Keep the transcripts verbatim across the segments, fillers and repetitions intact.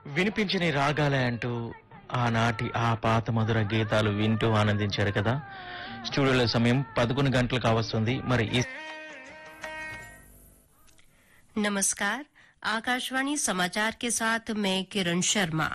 వినిపించని రాగాలే అంటూ ఆనాటి ఆ పాత మధుర గీతాలు వింటూ ఆనందించారు కదా. స్టూడియోలో సమయం పదకొండు గంటలు కావస్తుంది. మరి ఈ नमस्कार, आकाशवाणी समाचार के साथ मैं किरण शर्मा।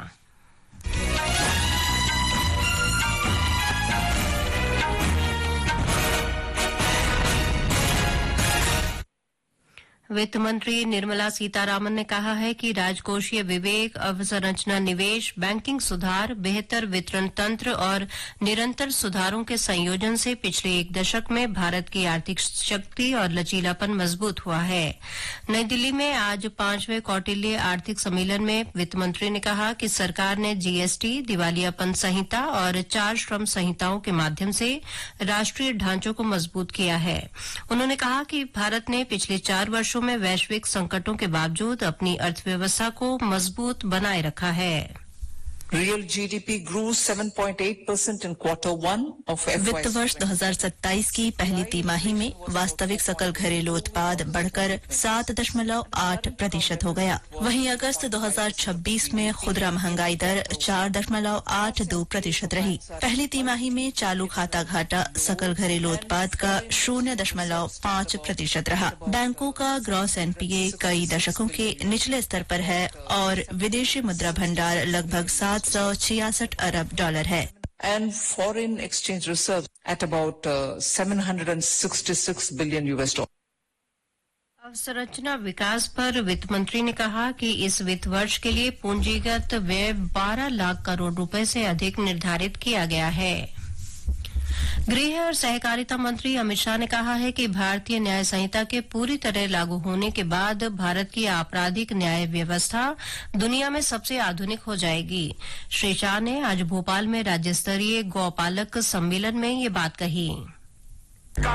वित्त मंत्री निर्मला सीतारामन ने कहा है कि राजकोषीय विवेक, अवसंरचना निवेश, बैंकिंग सुधार, बेहतर वितरण तंत्र और निरंतर सुधारों के संयोजन से पिछले एक दशक में भारत की आर्थिक शक्ति और लचीलापन मजबूत हुआ है। नई दिल्ली में आज पांचवें कौटिल्य आर्थिक सम्मेलन में वित्त मंत्री ने कहा कि सरकार ने जीएसटी, दिवालियापन संहिता और चार श्रम संहिताओं के माध्यम से राष्ट्रीय ढांचों को मजबूत किया है। उन्होंने कहा कि भारत ने पिछले चार वर्षों में वैश्विक संकटों के बावजूद अपनी अर्थव्यवस्था को मजबूत बनाए रखा है। Real G D P grew seven point eight percent in quarter one of F Y वित्त वर्ष दो हज़ार सत्ताईस की पहली तिमाही में वास्तविक सकल घरेलू उत्पाद बढ़कर सात दशमलव आठ प्रतिशत हो गया। वहीं अगस्त दो हज़ार छब्बीस में खुदरा महंगाई दर चार दशमलव आठ दो प्रतिशत रही। पहली तिमाही में चालू खाता घाटा सकल घरेलू उत्पाद का शून्य दशमलव पाँच प्रतिशत रहा। बैंकों का ग्रॉस एनपीए कई दशकों के निचले स्तर पर है और विदेशी मुद्रा भंडार लगभग सात सौ छियासठ अरब डॉलर है। and foreign exchange reserves at about uh, seven hundred sixty-six billion U S dollars. अवसंरचना विकास पर वित्त मंत्री ने कहा कि इस वित्त वर्ष के लिए पूंजीगत व्यय बारह लाख करोड़ रुपए से अधिक निर्धारित किया गया है। गृह और सहकारिता मंत्री अमित शाह ने कहा है कि भारतीय न्याय संहिता के पूरी तरह लागू होने के बाद भारत की आपराधिक न्याय व्यवस्था दुनिया में सबसे आधुनिक हो जाएगी। श्री शाह ने आज भोपाल में राज्य स्तरीय गौपालक सम्मेलन में ये बात कही।